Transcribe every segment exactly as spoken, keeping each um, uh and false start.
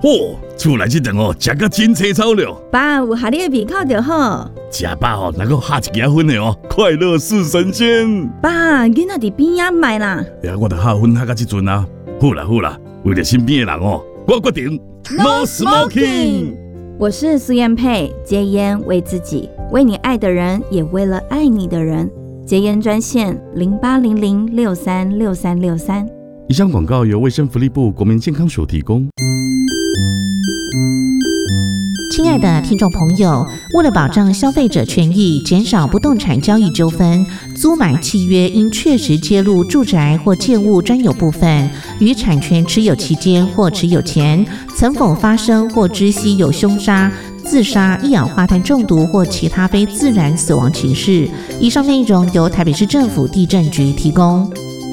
哦，厝内即阵哦，食甲真青草了。 爸，有合你的胃口就好。 食饱哦，能够下一家分的哦，快乐似神仙。 爸，囡仔伫边仔卖啦。 呀，我着下分下到即阵啊。好啦好啦，为了身边的人哦，我决定 No Smoking。 我是苏燕佩，戒烟为自己，为你爱的人，也为了爱你的人。戒烟专线零八零零六三六三六三。 以上广告由卫生福利部国民健康署提供。 亲爱的听众朋友，为了保障消费者权益，减少不动产交易纠纷，租买契约应确实揭露住宅或建物专有部分，于产权持有期间或持有前，曾否发生或知悉有凶杀、自杀、一氧化碳中毒或其他非自然死亡情事。以上内容由台北市政府地政局提供。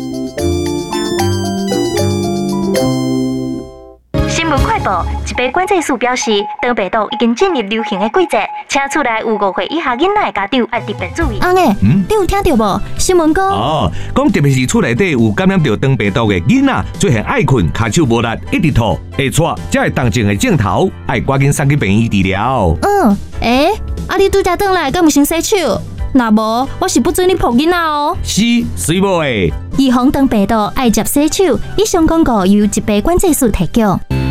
新闻快报：一杯管制素表示，长病毒已经进入流行的季节，请厝内有五岁以下囡仔的家长要特别注意。 阿妹，嗯，你有听到无？新闻讲哦，讲特别是厝内底有感染到长病毒的囡仔，出现爱困、骹手无力、一直吐、会喘，才会动静的镜头，要赶紧送去病院治疗。 嗯，诶、欸，啊，你拄则转来，敢有先洗手？若无，我是不准你抱囡仔哦。 是，水无诶。 预防长病毒，爱接洗手。以上广告由一杯管制素提供。